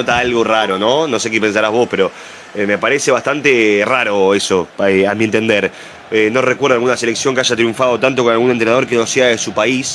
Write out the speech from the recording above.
nota algo raro, ¿no? No sé qué pensarás vos, pero me parece bastante raro eso, a mi entender. No recuerdo alguna selección que haya triunfado tanto con algún entrenador que no sea de su país.